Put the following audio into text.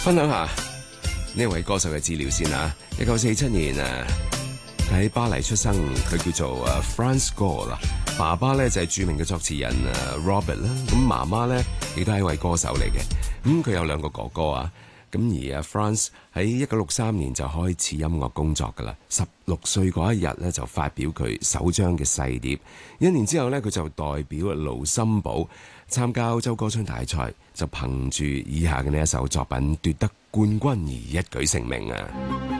分享下呢位歌手嘅資料先啊。1947年佢喺巴黎出生，佢叫做Franz Gall 啦。爸爸咧就係著名嘅作詞人Robert 啦，咁媽媽咧亦都係一位歌手嚟嘅。咁佢有2個哥哥啊。咁而Franz 喺1963年就開始音樂工作噶啦。16歲嗰一日咧就發表佢首張嘅細碟。1年之後咧，佢就代表盧森堡參加歐洲歌唱大賽，就憑住以下嘅呢一首作品奪得冠軍而一舉成名啊！